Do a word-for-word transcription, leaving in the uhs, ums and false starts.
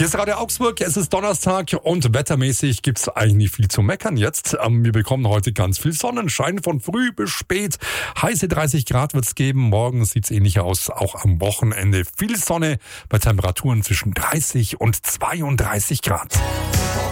Hier ist Radio Augsburg, es ist Donnerstag und wettermäßig gibt's eigentlich nicht viel zu meckern jetzt. Wir bekommen heute ganz viel Sonnenschein von früh bis spät. Heiße dreißig Grad wird's geben, morgen sieht's ähnlich aus, auch am Wochenende. Viel Sonne bei Temperaturen zwischen dreißig und zweiunddreißig Grad.